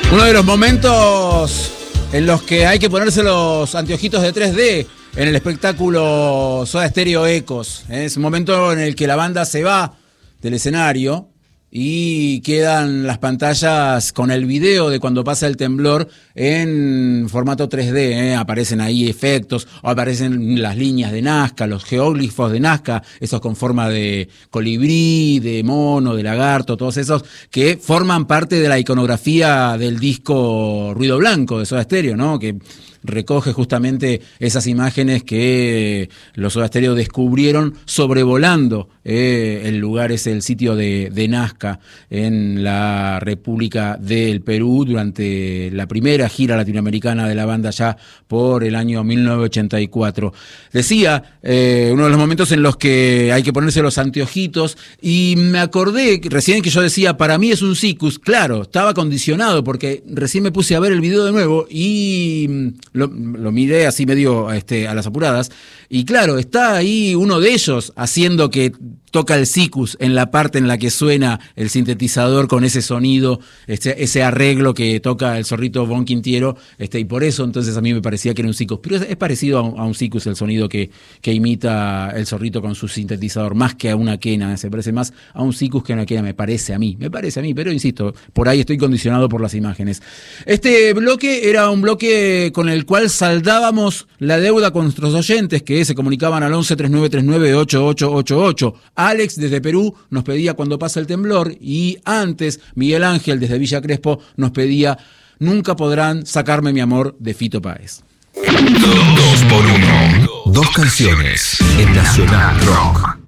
Uno de los momentos en los que hay que ponerse los anteojitos de 3D en el espectáculo Soda Stereo Ecos. Es un momento en el que la banda se va del escenario y quedan las pantallas con el video de cuando pasa el temblor en formato 3D. Aparecen ahí efectos, o aparecen las líneas de Nazca, los geoglifos de Nazca, esos con forma de colibrí, de mono, de lagarto, todos esos que forman parte de la iconografía del disco Ruido Blanco de Soda Stereo, ¿no? Que recoge justamente esas imágenes que los Soda Stereo descubrieron sobrevolando el lugar, es el sitio de Nazca en la República del Perú durante la primera gira latinoamericana de la banda ya por el año 1984. Decía, uno de los momentos en los que hay que ponerse los anteojitos, y me acordé recién que yo decía, para mí es un sikus. Claro, estaba condicionado porque recién me puse a ver el video de nuevo y lo miré así medio a las apuradas, y claro, está ahí uno de ellos haciendo que toca el sikus en la parte en la que suena el sintetizador con ese sonido, ese arreglo que toca el Zorrito Bon Quintiero, y por eso entonces a mí me parecía que era un sikus. Pero es parecido a un sikus el sonido que imita el Zorrito con su sintetizador, más que a una quena. Se parece más a un sikus que a una quena, me parece a mí, pero insisto, por ahí estoy condicionado por las imágenes. Este bloque era un bloque con el cual saldábamos la deuda con nuestros oyentes que se comunicaban al 11 3939 8888. Alex desde Perú nos pedía Cuando pasa el temblor, y antes Miguel Ángel desde Villa Crespo nos pedía Nunca podrán sacarme mi amor de Fito Páez. 2 por 1. Dos canciones en Nacional Rock.